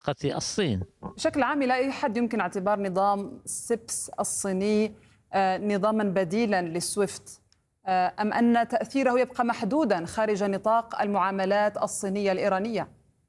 منطقة الصين. بشكل عام إلى أي حد يمكن اعتبار نظام سيبس الصيني نظاما بديلا للسويفت، أم أن تأثيره يبقى محدودا خارج نطاق المعاملات الصينية الإيرانية؟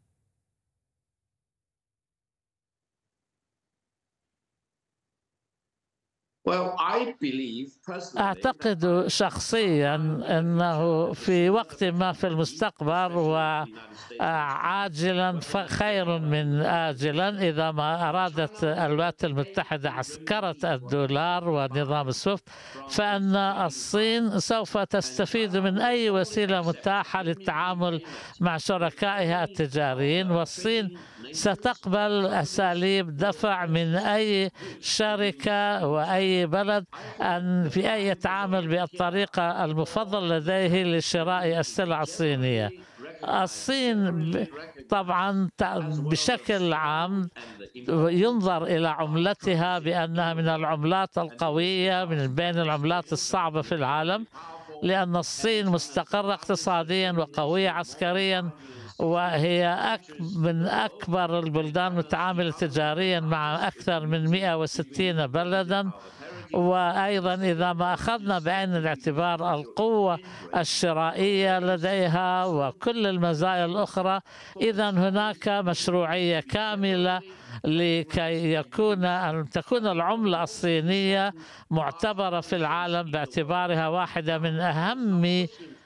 أعتقد شخصيا أنه في وقت ما في المستقبل وعاجلا خير من آجلا إذا ما أرادت الولايات المتحدة عسكرة الدولار ونظام السويفت، فإن الصين سوف تستفيد من أي وسيلة متاحة للتعامل مع شركائها التجاريين، والصين ستقبل أساليب دفع من أي شركة وأي بلد أن في أي يتعامل بالطريقة المفضلة لديه لشراء السلع الصينية. الصين طبعا بشكل عام ينظر إلى عملتها بأنها من العملات القوية من بين العملات الصعبة في العالم، لأن الصين مستقرة اقتصاديا وقوية عسكريا، وهي من أكبر البلدان متعاملة تجاريا مع أكثر من 160 بلدا. وأيضا إذا ما أخذنا بعين الاعتبار القوة الشرائية لديها وكل المزايا الأخرى، إذا هناك مشروعية كاملة لكي تكون العملة الصينية معتبرة في العالم باعتبارها واحدة من أهم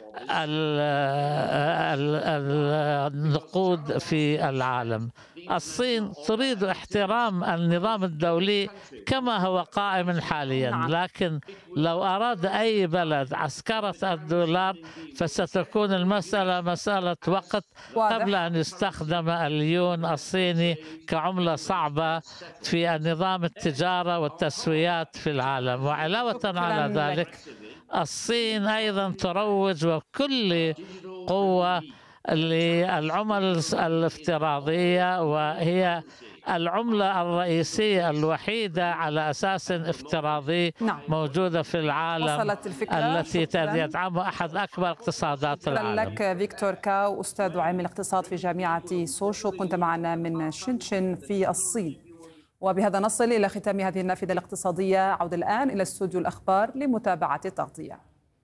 النقود في العالم. الصين تريد احترام النظام الدولي كما هو قائم حاليا، لكن لو أراد أي بلد عسكرة الدولار فستكون المسألة مسألة وقت قبل أن يستخدم اليون الصيني كعملة صعبة في النظام التجارة والتسويات في العالم. وعلاوة على ذلك الصين أيضا تروج وكل قوة للعمل الافتراضية، وهي العملة الرئيسية الوحيدة على أساس افتراضي موجودة في العالم التي يدعمها أحد أكبر اقتصادات العالم. لك فيكتور كاو، أستاذ علم الاقتصاد في جامعة سوشو، كنت معنا من شنشن في الصين. وبهذا نصل إلى ختام هذه النافذة الاقتصادية. عود الآن إلى استوديو الأخبار لمتابعة التغطية.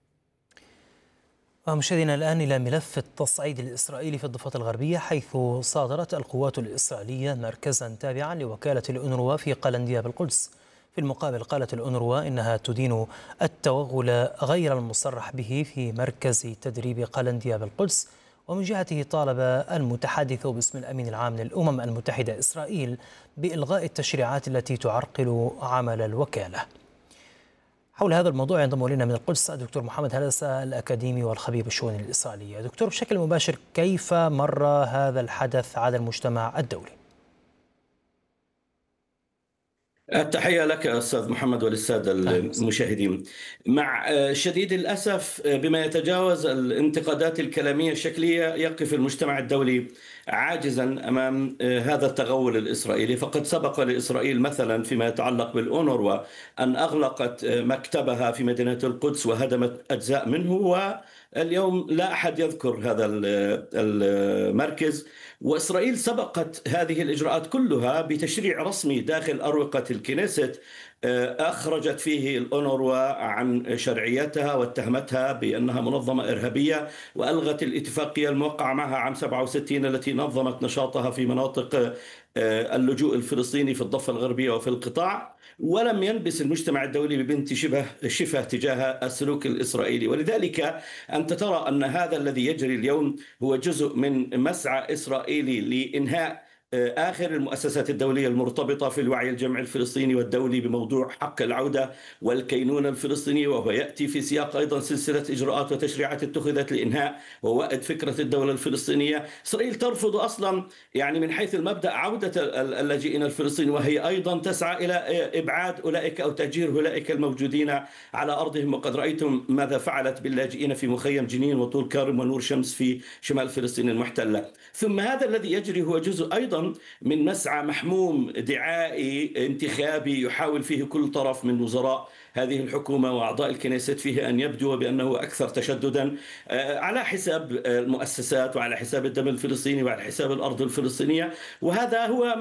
ومشاهدينا الآن إلى ملف التصعيد الإسرائيلي في الضفة الغربية، حيث صادرت القوات الإسرائيلية مركزا تابعا لوكالة الأونروا في قلنديا بالقدس. في المقابل قالت الأونروا إنها تدين التوغل غير المصرح به في مركز تدريب قلنديا بالقدس. ومن جهته طالب المتحدث باسم الأمين العام للأمم المتحدة إسرائيل بإلغاء التشريعات التي تعرقل عمل الوكالة. حول هذا الموضوع ينضم إلينا من القدس الدكتور محمد هلسة الأكاديمي والخبير بالشؤون الإسرائيلية. دكتور، بشكل مباشر كيف مر هذا الحدث على المجتمع الدولي؟ التحية لك أستاذ محمد وللسادة المشاهدين. مع شديد الأسف بما يتجاوز الانتقادات الكلامية الشكلية، يقف المجتمع الدولي عاجزا أمام هذا التغول الإسرائيلي. فقد سبق لإسرائيل مثلا فيما يتعلق بالأونروا أن أغلقت مكتبها في مدينة القدس وهدمت أجزاء منه، واليوم لا أحد يذكر هذا المركز. وإسرائيل سبقت هذه الإجراءات كلها بتشريع رسمي داخل أروقة الكنيست أخرجت فيه الأونروا عن شرعيتها واتهمتها بأنها منظمة إرهابية، وألغت الاتفاقية الموقعة معها عام 67 التي نظمت نشاطها في مناطق اللجوء الفلسطيني في الضفة الغربية وفي القطاع. ولم يلبس المجتمع الدولي ببنت شفه تجاه السلوك الإسرائيلي. ولذلك أنت ترى أن هذا الذي يجري اليوم هو جزء من مسعى إسرائيلي لإنهاء آخر المؤسسات الدولية المرتبطة في الوعي الجمعي الفلسطيني والدولي بموضوع حق العودة والكينونة الفلسطينية، وهو يأتي في سياق أيضا سلسلة إجراءات وتشريعات اتخذت لإنهاء ووأد فكرة الدولة الفلسطينية. إسرائيل ترفض أصلا يعني من حيث المبدأ عودة اللاجئين الفلسطينيين، وهي أيضا تسعى إلى إبعاد أولئك أو تهجير أولئك الموجودين على أرضهم. وقد رأيتم ماذا فعلت باللاجئين في مخيم جنين وطول كارم ونور شمس في شمال فلسطين المحتلة. ثم هذا الذي يجري هو جزء أيضا أيضا من مسعى محموم دعائي انتخابي يحاول فيه كل طرف من وزراء هذه الحكومة وأعضاء الكنيست فيه أن يبدو بأنه أكثر تشددا على حساب المؤسسات وعلى حساب الدم الفلسطيني وعلى حساب الأرض الفلسطينية. وهذا هو